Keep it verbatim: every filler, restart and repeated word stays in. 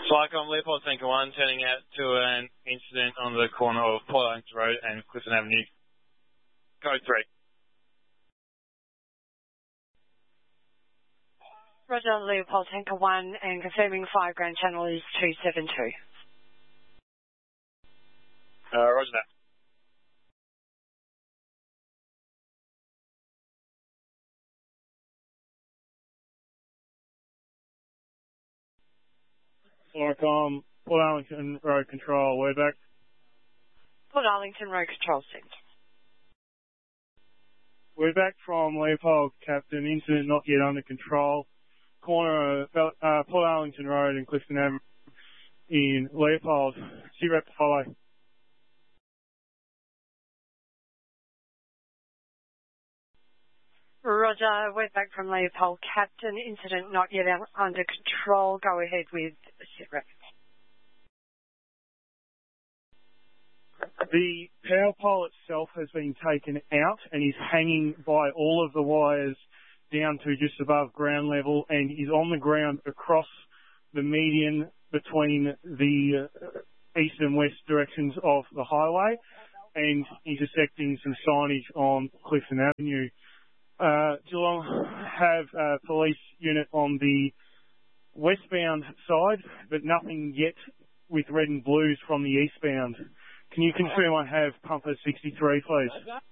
Flycom Leopold Tanker one, turning out to an incident on the corner of Port Arlington Road and Clifton Avenue. Code three. Roger, Leopold Tanker one, and confirming fire ground channel is two seven two. Uh, roger that. Flycom, Port Arlington Road Control, we're back. Port Arlington Road Control Centre. We're back from Leopold, Captain. Incident not yet under control. Corner of uh, Port Arlington Road and Clifton Avenue in Leopold. C rep to follow. Roger, we're back from Leopold, Captain. Incident not yet under control. Go ahead with sit rep. The power pole itself has been taken out and is hanging by all of the wires down to just above ground level and is on the ground across the median between the east and west directions of the highway and intersecting some signage on Clifton Avenue. Uh, Geelong have a police unit on the westbound side, but nothing yet with red and blues from the eastbound. Can you confirm I have pumper sixty-three, please?